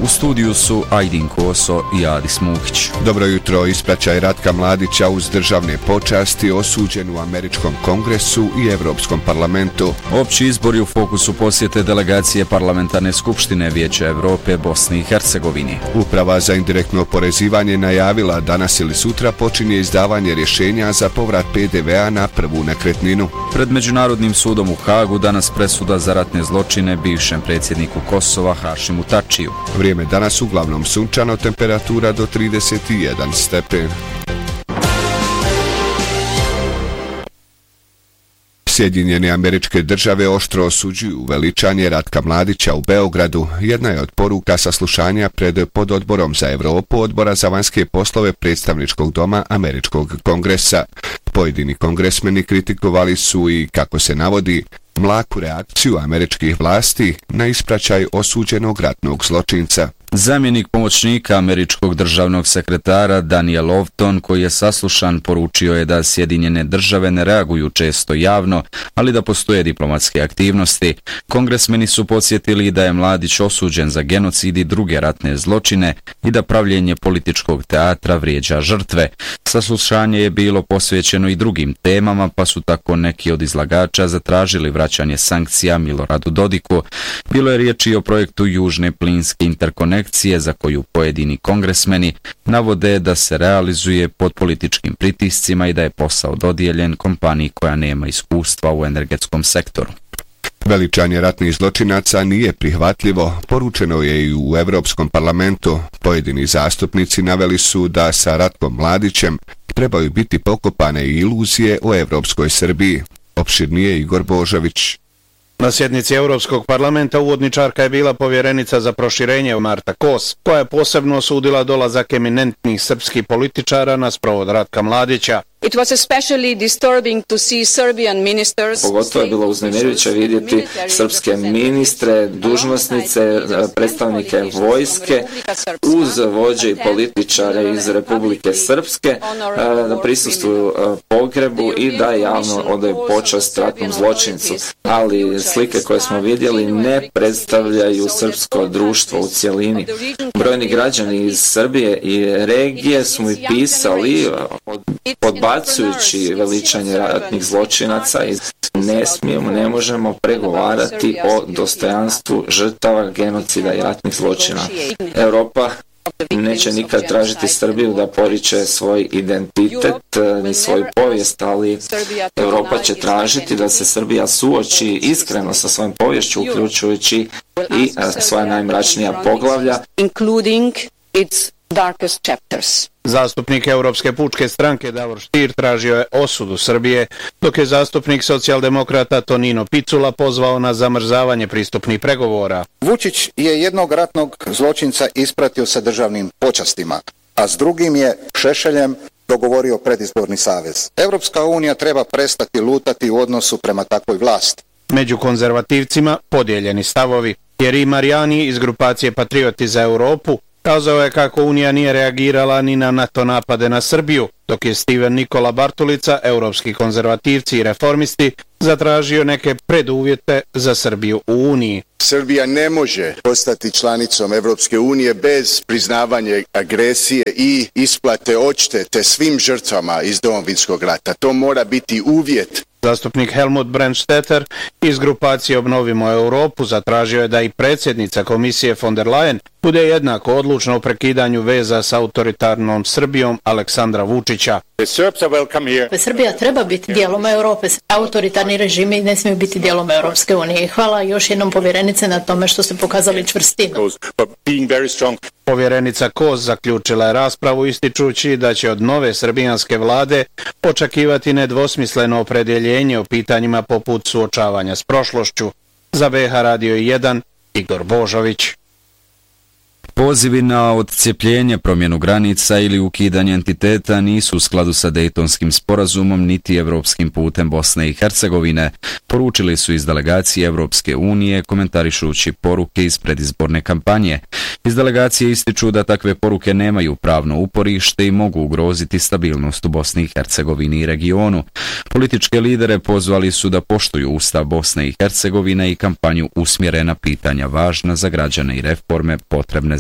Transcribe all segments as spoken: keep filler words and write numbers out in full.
U studiju su Ajdin Koso i Adis Muhić. Dobro jutro, ispraćaj Ratka Mladića uz državne počasti osuđen u Američkom kongresu i Evropskom parlamentu. Opći izbori u fokusu posjete delegacije Parlamentarne skupštine Vijeća Evrope Bosni i Hercegovini. Uprava za indirektno oporezivanje najavila danas ili sutra počinje izdavanje rješenja za povrat P D V-a na prvu nekretninu. Pred Međunarodnim sudom u Hagu danas presuda za ratne zločine bivšem predsjedniku Kosova Hašimu Tačiju. Vrijeme danas uglavnom sunčano, temperatura do trideset jedan stepen. Sjedinjene Američke Države oštro osuđuju veličanje Ratka Mladića u Beogradu. Jedna je od poruka saslušanja pred pododborom za Europu Odbora za vanjske poslove predstavničkog doma Američkog kongresa. Pojedini kongresmeni kritikovali su i, kako se navodi, mlaku reakciju američkih vlasti na ispraćaj osuđenog ratnog zločinca. Zamjenik pomoćnika američkog državnog sekretara Daniel Lofton, koji je saslušan, poručio je da Sjedinjene Države ne reaguju često javno, ali da postoje diplomatske aktivnosti. Kongresmeni su podsjetili da je Mladić osuđen za genocid i druge ratne zločine i da pravljenje političkog teatra vrijeđa žrtve. Saslušanje je bilo posvećeno i drugim temama, pa su tako neki od izlagača zatražili vraćanje sankcija Miloradu Dodiku. Bilo je riječi o projektu Južne plinske interkonekcije, za koju pojedini kongresmeni navode da se realizuje pod političkim pritiscima i da je posao dodijeljen kompaniji koja nema iskustva u energetskom sektoru. Veličanje ratnih zločinaca nije prihvatljivo, poručeno je i u Evropskom parlamentu. Pojedini zastupnici naveli su da sa Ratkom Mladićem trebaju biti pokopane iluzije o evropskoj Srbiji. Opširnije Igor Božović. Na sjednici Europskog parlamenta uvodničarka je bila povjerenica za proširenje Marta Kos, koja je posebno osudila dolazak eminentnih srpskih političara na sprovod Ratka Mladića. It was especially disturbing to see Serbian ministers. Pogotovo je bilo uznemirujuće vidjeti srpske ministre, dužnosnice, predstavnike vojske uz vođe i političare iz Republike Srpske da prisustvuju pogrebu i da javno odaju počast ratnom zločincu. Ali slike koje smo vidjeli ne predstavljaju srpsko društvo u cjelini. Brojni građani iz Srbije i regije su mi pisali odbacujući veličanje ratnih zločinaca i ne smijemo, ne možemo pregovarati o dostojanstvu žrtava genocida i ratnih zločina. Europa neće nikad tražiti Srbiju da poriče svoj identitet ni svoju povijest, ali Europa će tražiti da se Srbija suoči iskreno sa svojom poviješću, uključujući i svoja najmračnija poglavlja. Zastupnik Europske pučke stranke Davor Stier tražio je osudu Srbije, dok je zastupnik socijaldemokrata Tonino Picula pozvao na zamrzavanje pristupnih pregovora. Vučić je jednog ratnog zločinca ispratio sa državnim počastima, a s drugim je Šešeljem dogovorio predizborni savez. Europska unija treba prestati lutati u odnosu prema takvoj vlasti. Među konzervativcima podijeljeni stavovi, jer i Marijani iz grupacije Patrioti za Europu kazao je kako Unija nije reagirala ni na NATO napade na Srbiju, dok je Steven Nikola Bartulica, europski konzervativci i reformisti, zatražio neke preduvjete za Srbiju u Uniji. Srbija ne može postati članicom Evropske unije bez priznavanja agresije i isplate odštete svim žrtvama iz Domovinskog rata. To mora biti uvjet. Zastupnik Helmut Brandstetter iz grupacije Obnovimo Europu zatražio je da i predsjednica komisije von der Leyen bude jednako odlučna u prekidanju veza s autoritarnom Srbijom Aleksandra Vučića. Srbija treba biti dijelom Europe, autoritarni režimi ne smiju biti dijelom Europske unije. Hvala još jednom povjerenice na tome što ste pokazali čvrstinu. Povjerenica Kos zaključila je raspravu ističući da će od nove srbijanske vlade očekivati nedvosmisleno opredjeljenje o pitanjima poput suočavanja s prošlošću. Za B H Radio jedan, Igor Božović. Pozivi na odcijepljenje, promjenu granica ili ukidanje entiteta nisu u skladu sa Dejtonskim sporazumom niti evropskim putem Bosne i Hercegovine, poručili su iz delegacije Evropske unije komentarišući poruke iz predizborne kampanje. Iz delegacije ističu da takve poruke nemaju pravno uporište i mogu ugroziti stabilnost u Bosni i Hercegovini i regionu. Političke lidere pozvali su da poštuju Ustav Bosne i Hercegovine i kampanju usmjere na pitanja važna za građane i reforme potrebne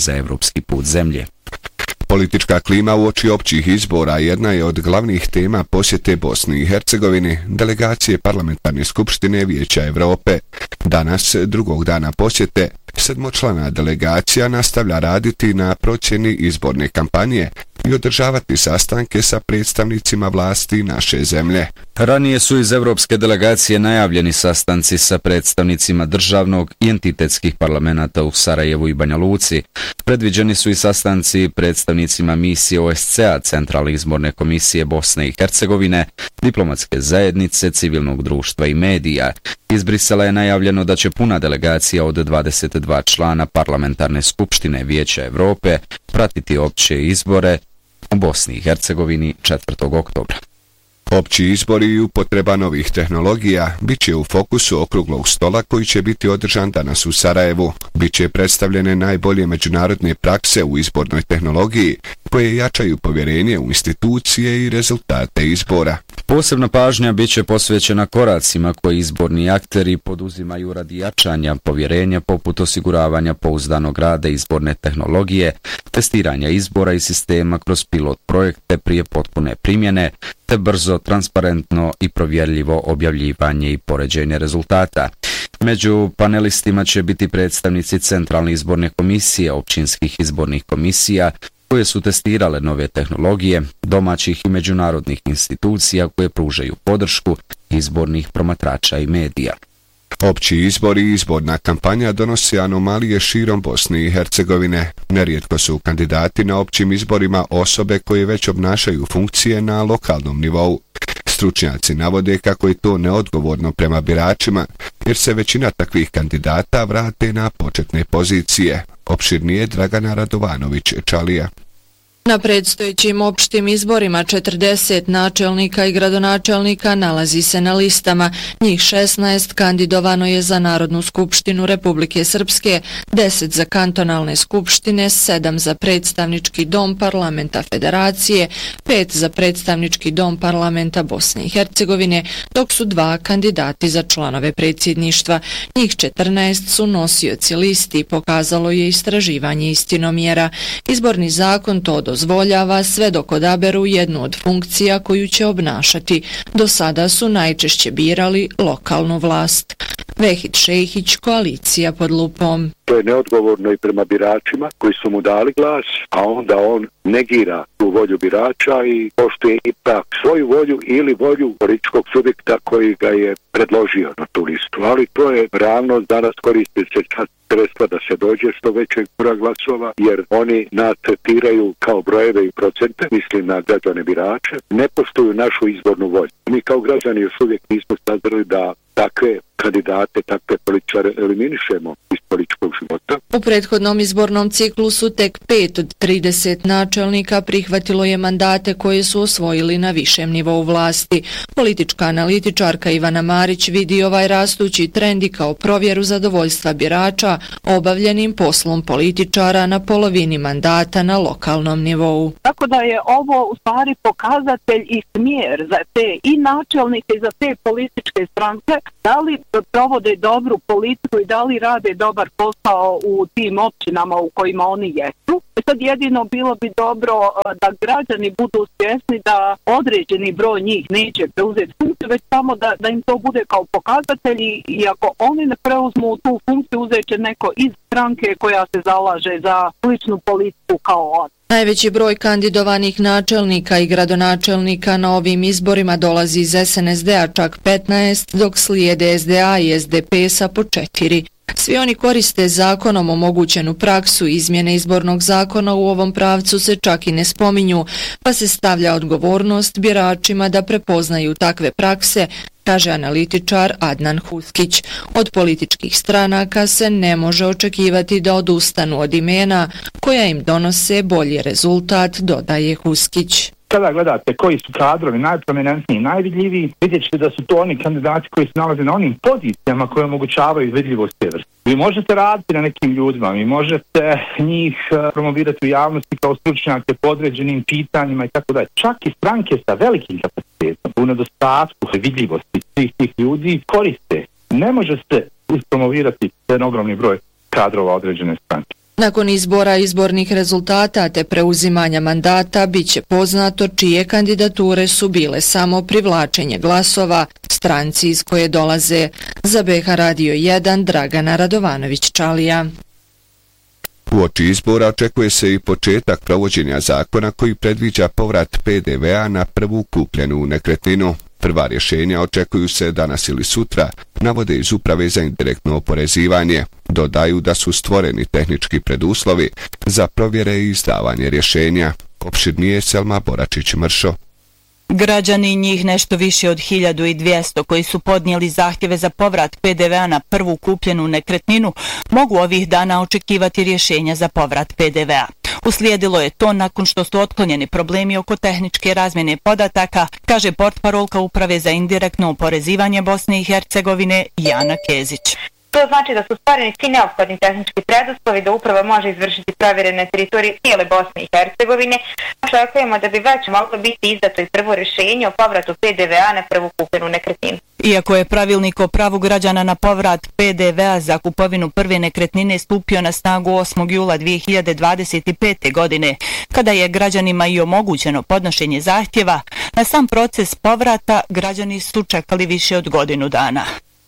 za evropski put zemlje. Politička klima uoči općih izbora jedna je od glavnih tema posjete Bosni i Hercegovini delegacije Parlamentarne skupštine Vijeća Europe. Danas, drugog dana posjete, sedmočlana delegacija nastavlja raditi na procjeni izborne kampanje i održavati sastanke sa predstavnicima vlasti naše zemlje. Ranije su iz evropske delegacije najavljeni sastanci sa predstavnicima državnog i entitetskih parlamenta u Sarajevu i Banja Luci. Predviđeni su i sastanci predstavnicima misije O S C E-a, Centralne izborne komisije Bosne i Hercegovine, diplomatske zajednice, civilnog društva i medija. Iz Brisela je najavljeno da će puna delegacija od dvadeset dva člana Parlamentarne skupštine Vijeća Europe pratiti opće izbore u Bosni i Hercegovini četvrtog oktobra. Opći izbori i upotreba novih tehnologija bit će u fokusu okruglog stola koji će biti održan danas u Sarajevu. Biće predstavljene najbolje međunarodne prakse u izbornoj tehnologiji koje jačaju povjerenje u institucije i rezultate izbora. Posebna pažnja bit će posvećena koracima koji izborni akteri poduzimaju radi jačanja povjerenja poput osiguravanja pouzdanog rada izborne tehnologije, testiranja izbora i sistema kroz pilot projekte prije potpune primjene, te brzo, transparentno i provjerljivo objavljivanje i poređenje rezultata. Među panelistima će biti predstavnici Centralne izborne komisije, općinskih izbornih komisija, koje su testirale nove tehnologije, domaćih i međunarodnih institucija koje pružaju podršku, izbornih promatrača i medija. Opći izbori i izborna kampanja donose anomalije širom Bosne i Hercegovine. Nerijetko su kandidati na općim izborima osobe koje već obnašaju funkcije na lokalnom nivou. Stručnjaci navode kako je to neodgovorno prema biračima, jer se većina takvih kandidata vrate na početne pozicije. Opširnije Dragana Radovanović-Čalija. Na predstojećim opštim izborima četrdeset načelnika i gradonačelnika nalazi se na listama. Njih šesnaest kandidovano je za Narodnu skupštinu Republike Srpske, deset za kantonalne skupštine, sedam za predstavnički dom parlamenta Federacije, pet za predstavnički dom parlamenta Bosne i Hercegovine, dok su dva kandidati za članove predsjedništva. Njih četrnaest su nosioci listi, pokazalo je istraživanje Istinomjera. Izborni zakon to dozvoljava sve dok odaberu jednu od funkcija koju će obnašati. Do sada su najčešće birali lokalnu vlast. Vehid Šehić, Koalicija pod lupom. To je neodgovorno i prema biračima koji su mu dali glas, a onda on negira tu volju birača i poštuje ipak svoju volju ili volju političkog subjekta koji ga je predložio na tu listu. Ali to je realnost, danas koriste se čas sredstva da se dođe što većeg broja glasova, jer oni nas tretiraju kao brojeve i procente, mislim na građane birače, ne poštuju našu izbornu volju. Mi kao građani još uvijek nismo sazreli da takve kandidate, takve političare eliminišemo iz političkog života. U prethodnom izbornom ciklusu tek pet od trideset načelnika prihvatilo je mandate koje su osvojili na višem nivou vlasti. Politička analitičarka Ivana Marić vidi ovaj rastući trend i kao provjeru zadovoljstva birača obavljenim poslom političara na polovini mandata na lokalnom nivou. Tako da je ovo u stvari pokazatelj i smjer za te i načelnike i za te političke stranke, da li provode dobru politiku i da li rade dobar posao u tim općinama u kojima oni jesu. Sad jedino bilo bi dobro da građani budu svjesni da određeni broj njih neće preuzeti funkciju, već samo da, da im to bude kao pokazatelji i ako oni ne preuzmu tu funkciju, uzet će neko iz stranke koja se zalaže za sličnu politiku kao on. Najveći broj kandidovanih načelnika i gradonačelnika na ovim izborima dolazi iz S N S D-a, čak petnaest, dok slijede S D A i S D P sa po četiri. Svi oni koriste zakonom omogućenu praksu, izmjene izbornog zakona u ovom pravcu se čak i ne spominju, pa se stavlja odgovornost biračima da prepoznaju takve prakse, kaže analitičar Adnan Huskić. Od političkih stranaka se ne može očekivati da odustanu od imena koja im donose bolji rezultat, dodaje Huskić. Kada gledate koji su kadrovi najprominentniji, najvidljiviji, vidjet ćete da su to oni kandidati koji se nalaze na onim pozicijama koje omogućavaju vidljivost te vrste. Vi možete raditi na nekim ljudima, vi možete njih promovirati u javnosti kao stručnjake po određenim pitanjima i tako dalje. Čak i stranke sa velikim kapacitetom u nedostatku vidljivosti svih tih ljudi koriste. Ne može se promovirati ten ogromni broj kadrova određene stranke. Nakon izbora izbornih rezultata te preuzimanja mandata biće poznato čije kandidature su bile samo privlačenje glasova stranci iz koje dolaze. Za B H Radio jedan Dragana Radovanović-Čalija. Uoči izbora očekuje se i početak provođenja zakona koji predviđa povrat P D V A na prvu kupljenu nekretninu. Prva rješenja očekuju se danas ili sutra, navode iz Uprave za indirektno oporezivanje. Dodaju da su stvoreni tehnički preduslovi za provjere i izdavanje rješenja. Opširnije Selma Boračić-Mršo. Građani, njih nešto više od hiljadu dvjesto koji su podnijeli zahtjeve za povrat P D V A na prvu kupljenu nekretninu, mogu ovih dana očekivati rješenja za povrat P D V A. Uslijedilo je to nakon što su otklonjeni problemi oko tehničke razmjene podataka, kaže portparolka Uprave za indirektno oporezivanje Bosne i Hercegovine Jana Kezić. To znači da su stvoreni svi neophodni tehnički preduslovi da uprava može izvršiti provjere na teritoriji cijele Bosne i Hercegovine. Očekujemo da bi već moglo biti izdato i prvo rješenje o povratu P D V A na prvu kupljenu nekretninu. Iako je pravilnik o pravu građana na povrat P D V A za kupovinu prve nekretnine stupio na snagu osmog jula dvije hiljade dvadeset pete. godine, kada je građanima i omogućeno podnošenje zahtjeva, na sam proces povrata građani su čekali više od godinu dana.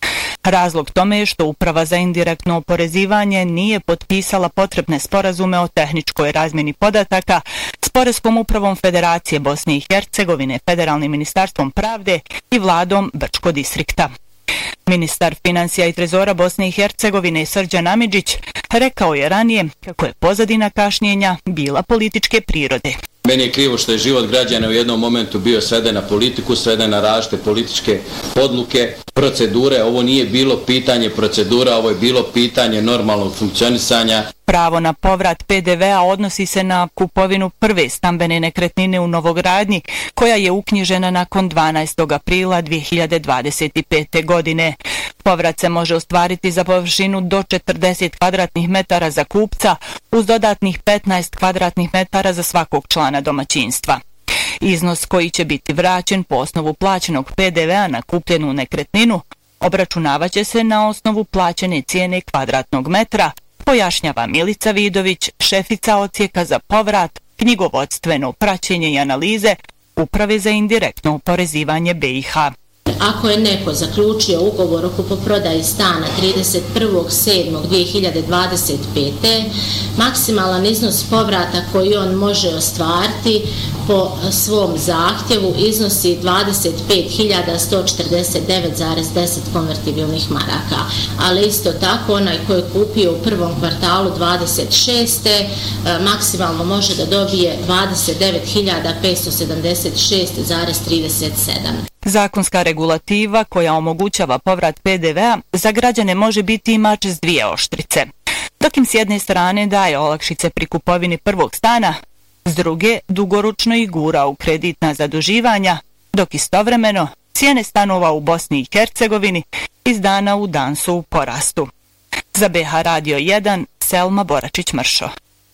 Razlog tome je što Uprava za indirektno oporezivanje nije potpisala potrebne sporazume o tehničkoj razmjeni podataka s Poreskom upravom Federacije Bosne i Hercegovine, Federalnim ministarstvom pravde i vladom Brčko distrikta. Ministar financija i trezora Bosne i Hercegovine Srđan Amidžić rekao je ranije kako je pozadina kašnjenja bila političke prirode. Meni je krivo što je život građana u jednom momentu bio sveden na politiku, sveden na različite političke odluke, procedure. Ovo nije bilo pitanje procedura, ovo je bilo pitanje normalnog funkcionisanja. Pravo na povrat P D V A odnosi se na kupovinu prve stambene nekretnine u novogradnji, koja je uknjižena nakon dvanaestog aprila dvije hiljade dvadeset pete. godine. Povrat se može ostvariti za površinu do četrdeset kvadratnih metara za kupca, uz dodatnih petnaest kvadratnih metara za svakog člana domaćinstva. Iznos koji će biti vraćen po osnovu plaćenog P D V A na kupljenu nekretninu obračunavaće se na osnovu plaćene cijene kvadratnog metra, pojašnjava Milica Vidović, šefica odsjeka za povrat, knjigovodstveno praćenje i analize Uprave za indirektno oporezivanje B i H. Ako je neko zaključio ugovor o kupoprodaji stana trideset prvog sedmog dvije hiljade dvadeset pete. maksimalan iznos povrata koji on može ostvariti po svom zahtjevu iznosi dvadeset pet hiljada sto četrdeset devet zarez deset konvertibilnih maraka. Ali isto tako onaj koji je kupio u prvom kvartalu dvadeset šeste. maksimalno može da dobije dvadeset devet hiljada petsto sedamdeset šest zarez trideset sedam. Zakonska regulativa koja omogućava povrat P D V A za građane može biti i mač s dvije oštrice. Dok im s jedne strane daje olakšice pri kupovini prvog stana, s druge dugoročno i gura u kreditna zaduživanja, dok istovremeno cijene stanova u Bosni i Hercegovini iz dana u dan su u porastu. Za B H Radio jedan, Selma Boračić-Mršo.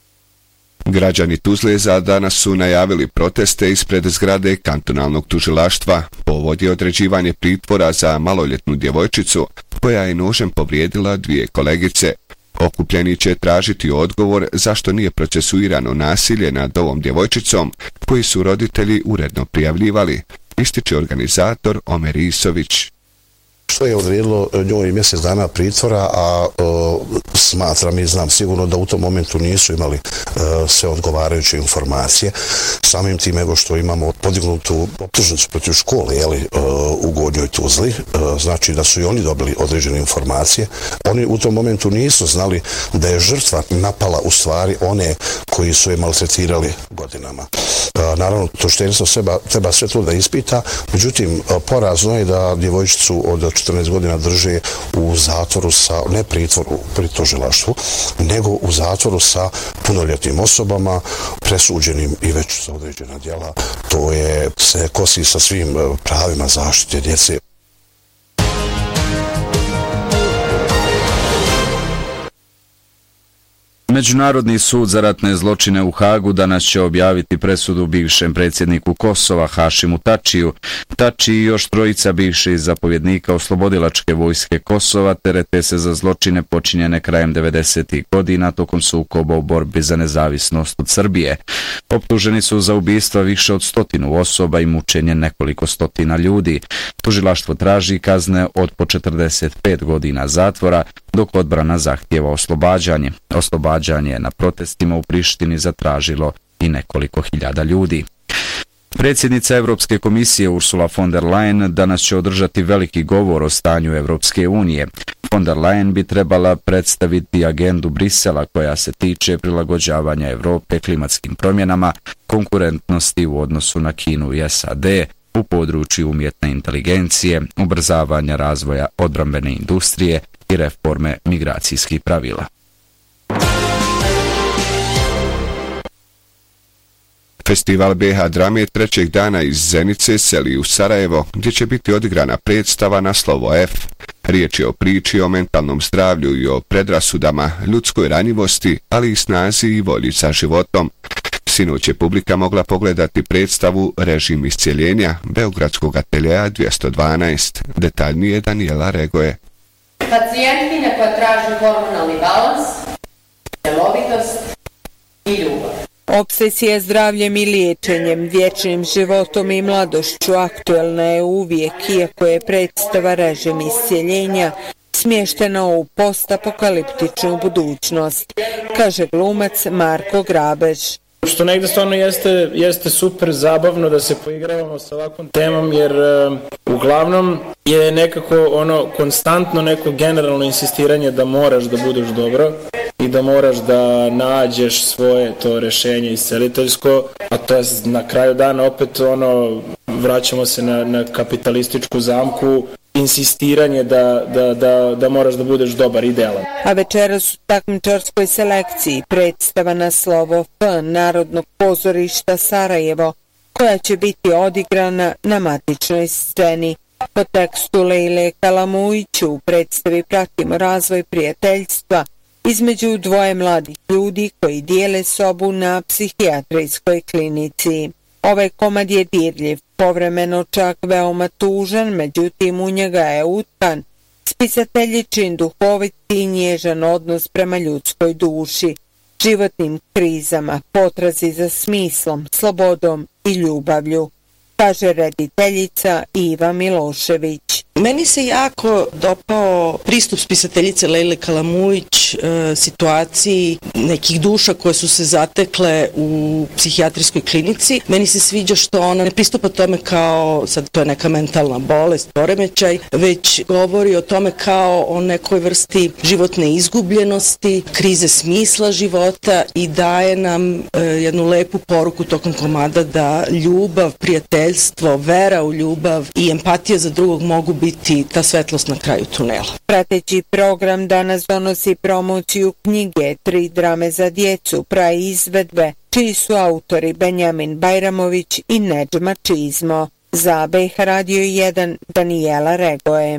Građani Tuzleza danas su najavili proteste ispred zgrade kantonalnog tužilaštva. Povod je određivanje pritvora za maloljetnu djevojčicu koja je nožem povrijedila dvije kolegice. Okupljeni će tražiti odgovor zašto nije procesuirano nasilje nad ovom djevojčicom koji su roditelji uredno prijavljivali, ističe organizator Omer Isović. Što je odredilo njoj mjesec dana pritvora, a e, smatram i znam sigurno da u tom momentu nisu imali e, sve odgovarajuće informacije. Samim tim evo što imamo podignutu optužnicu protiv škole jeli, e, u Gornjoj Tuzli, e, znači da su i oni dobili određene informacije. Oni u tom momentu nisu znali da je žrtva napala u stvari one koji su je maltretirali godinama. E, naravno, tužiteljstvo treba, treba sve to da ispita, međutim, porazno je da djevojčicu od četrnaest godina drže u zatvoru sa, ne pritvoru pri tužilaštvu, nego u zatvoru sa punoljetnim osobama, presuđenim i već za određena djela. To je, se kosi sa svim pravima zaštite djece. Međunarodni sud za ratne zločine u Hagu danas će objaviti presudu bivšem predsjedniku Kosova Hašimu Tačiju. Tači i još trojica bivših zapovjednika oslobodilačke vojske Kosova terete se za zločine počinjene krajem devedesetih godina tokom sukoba u borbi za nezavisnost od Srbije. Optuženi su za ubistva više od stotinu osoba i mučenje nekoliko stotina ljudi. Tužilaštvo traži kazne od po četrdeset pet godina zatvora, dok odbrana zahtijeva oslobađanje. Oslobađanje je na protestima u Prištini zatražilo i nekoliko hiljada ljudi. Predsjednica Europske komisije Ursula von der Leyen danas će održati veliki govor o stanju Europske unije. Von der Leyen bi trebala predstaviti agendu Brisela koja se tiče prilagođavanja Europe klimatskim promjenama, konkurentnosti u odnosu na Kinu i S A D, u području umjetne inteligencije, ubrzavanja razvoja odbrambene industrije i reforme migracijskih pravila. Festival B H drame trećeg dana iz Zenice seli u Sarajevo, gdje će biti odigrana predstava na slovo F. Riječ je o priči o mentalnom zdravlju i o predrasudama, ljudskoj ranjivosti, ali i snazi i volji za životom. Sinoć je publika mogla pogledati predstavu Režim iscijeljenja Beogradskog ateljeja dvjesto dvanaest. Detaljnije Daniela Regoje. Pacijentkinja koja traži hormonalni balans, celovitost i ljubav. Obsesija zdravljem i liječenjem, vječnim životom i mladošću aktuelna je uvijek, iako je predstava Režim iscijeljenja smještena u postapokaliptičnu budućnost, kaže glumac Marko Grabež. Što negdje stvarno jeste, jeste super zabavno da se poigravamo sa ovakvom temom, jer uh, uglavnom je nekako ono konstantno neko generalno insistiranje da moraš da budeš dobro i da moraš da nađeš svoje to rješenje isceliteljsko, a to je na kraju dana opet ono, vraćamo se na, na kapitalističku zamku, insistiranje da, da, da, da moraš da budeš dobar, idealan. A večeras u takmičarskoj selekciji predstava na slovo F Narodnog pozorišta Sarajevo, koja će biti odigrana na matičnoj sceni. Po tekstu Lejle Kalamujiću u predstavi pratimo razvoj prijateljstva između dvoje mladih ljudi koji dijele sobu na psihijatrijskoj klinici. Ovaj komad je dirljiv, povremeno čak veoma tužan, međutim u njega je utkan spisateljičin duhovit i nježan odnos prema ljudskoj duši, životnim krizama, potrazi za smislom, slobodom i ljubavlju, kaže rediteljica Iva Milošević. Meni se jako dopao pristup spisateljice Lejle Kalamujić e, situaciji nekih duša koje su se zatekle u psihijatrijskoj klinici. Meni se sviđa što ona ne pristupa tome kao sad to je neka mentalna bolest, poremećaj, već govori o tome kao o nekoj vrsti životne izgubljenosti, krize smisla života i daje nam e, jednu lepu poruku tokom komada da ljubav, prijateljstvo, vera u ljubav i empatija za drugog mogu biti ta svetlost na kraju tunela. Prateći program danas donosi promociju knjige Tri drame za djecu, praizvedbe, čiji su autori Benjamin Bajramović i Nedžma Čizmo. Za B H Radio jedan Daniela Regoje.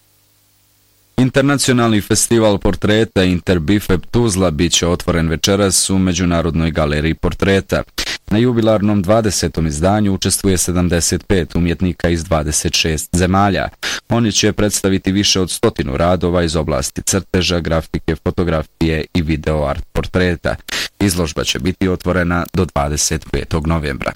Internacionalni festival portreta Interbifeb Tuzla bit će otvoren večeras u Međunarodnoj galeriji portreta. Na jubilarnom dvadesetom izdanju učestvuje sedamdeset pet umjetnika iz dvadeset šest zemalja. Oni će predstaviti više od stotinu radova iz oblasti crteža, grafike, fotografije i video art portreta. Izložba će biti otvorena do dvadeset petog novembra.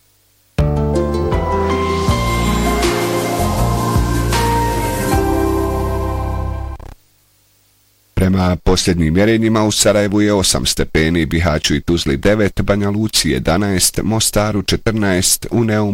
Prema posljednjim mjerenjima u Sarajevu je osam stepeni, Bihaću i Tuzli devet, Banja Luci jedanaest, Mostaru četrnaest, u Neumu